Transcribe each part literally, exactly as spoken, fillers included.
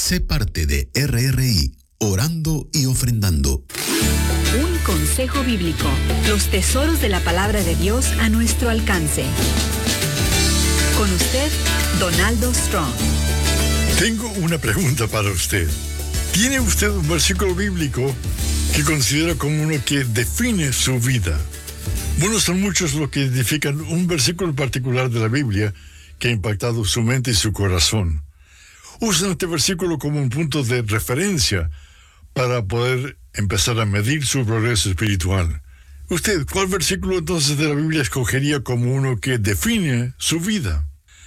Sé parte de R R I, orando y ofrendando. Un consejo bíblico, los tesoros de la palabra de Dios a nuestro alcance. Con usted, Donaldo Strong. Tengo una pregunta para usted. ¿Tiene usted un versículo bíblico que considera como uno que define su vida? Bueno, son muchos los que identifican un versículo en particular de la Biblia que ha impactado su mente y su corazón. Usan este versículo como un punto de referencia para poder empezar a medir su progreso espiritual. Usted, ¿cuál versículo entonces de la Biblia escogería como uno que define su vida?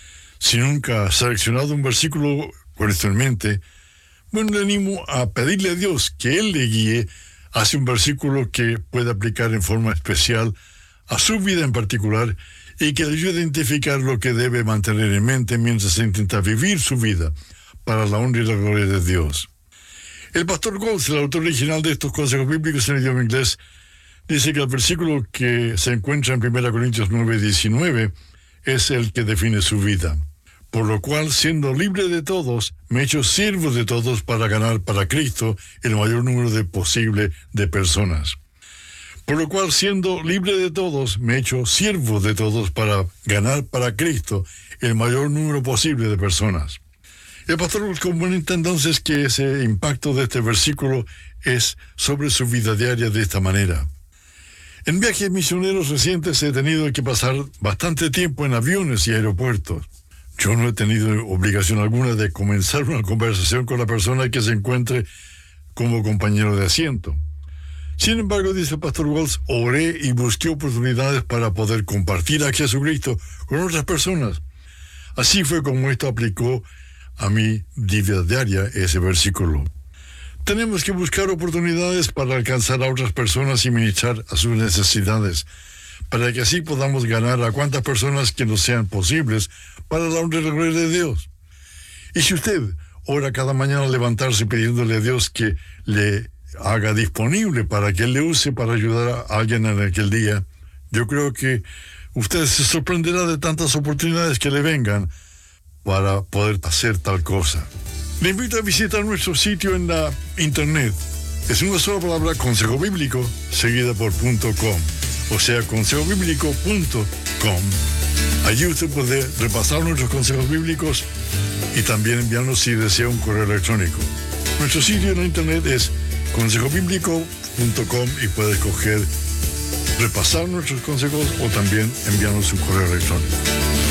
Si nunca ha seleccionado un versículo con esto en mente, bueno, le animo a pedirle a Dios que Él le guíe hacia un versículo que pueda aplicar en forma especial a su vida en particular y que le ayude a identificar lo que debe mantener en mente mientras se intenta vivir su vida para la honra y la gloria de Dios. El pastor Goltz, el autor original de estos consejos bíblicos en idioma inglés, dice que el versículo que se encuentra en primera Corintios nueve diecinueve es el que define su vida. Por lo cual, siendo libre de todos, me he hecho siervo de todos para ganar para Cristo el mayor número de posible de personas. Por lo cual, siendo libre de todos, me he hecho siervo de todos para ganar para Cristo el mayor número posible de personas. El pastor comunica entonces que ese impacto de este versículo es sobre su vida diaria de esta manera. En viajes misioneros recientes he tenido que pasar bastante tiempo en aviones y aeropuertos. Yo no he tenido obligación alguna de comenzar una conversación con la persona que se encuentre como compañero de asiento. Sin embargo, dice el pastor Wells, oré y busqué oportunidades para poder compartir a Jesucristo con otras personas. Así fue como esto aplicó a mi vida diaria ese versículo. Tenemos que buscar oportunidades para alcanzar a otras personas y ministrar a sus necesidades, para que así podamos ganar a cuantas personas que nos sean posibles para la honra y la gloria de Dios. Y si usted ora cada mañana al levantarse pidiéndole a Dios que le haga disponible para que Él le use para ayudar a alguien en aquel día, yo creo que usted se sorprenderá de tantas oportunidades que le vengan para poder hacer tal cosa. Le invito a visitar nuestro sitio en la internet. Es una sola palabra, consejo bíblico, seguida por .com, o sea, consejo bíblico punto com. Allí usted puede repasar nuestros consejos bíblicos y también enviarnos si desea un correo electrónico. Nuestro sitio en la internet es consejo bíblico punto com y puede escoger repasar nuestros consejos o también enviarnos un correo electrónico.